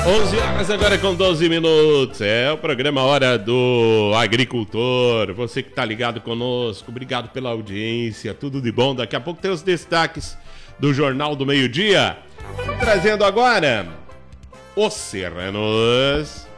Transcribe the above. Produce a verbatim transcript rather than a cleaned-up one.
onze horas agora com doze minutos. É o programa Hora do Agricultor. Você que tá ligado conosco, obrigado pela audiência. Tudo de bom. Daqui a pouco tem os destaques do Jornal do Meio-Dia. Trazendo agora os Serranos